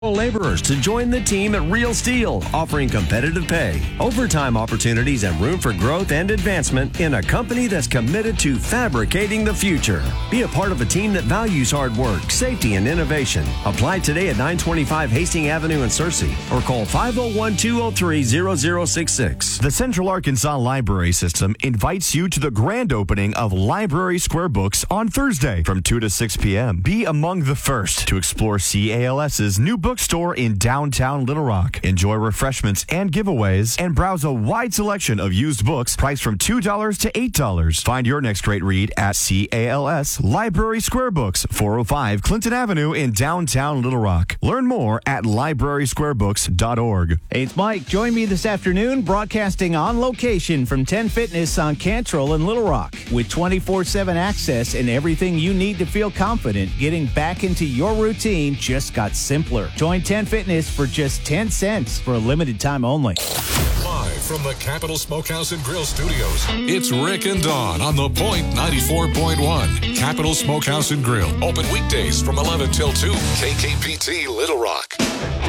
Laborers to join the team at Real Steel, offering competitive pay, overtime opportunities, and room for growth and advancement in a company that's committed to fabricating the future. Be a part of a team that values hard work, safety, and innovation. Apply today at 925 Hastings Avenue in Searcy or call 501-203-0066. The Central Arkansas Library System invites you to the grand opening of Library Square Books on Thursday from 2 to 6 p.m. Be among the first to explore CALS's new bookstore in downtown Little Rock. Enjoy refreshments and giveaways and browse a wide selection of used books priced from $2 to $8. Find your next great read at CALS Library Square Books, 405 Clinton Avenue in downtown Little Rock. Learn more at librarysquarebooks.org. Hey, it's Mike. Join me this afternoon broadcasting on location from 10 Fitness on Cantrell in Little Rock with 24/7 access and everything you need to feel confident. Getting back into your routine just got simpler. Join 10 Fitness for just 10 cents for a limited time only. Live from the Capital Smokehouse and Grill Studios, it's Rick and Dawn on The Point 94.1. Capital Smokehouse and Grill. Open weekdays from 11 till 2. KKPT Little Rock.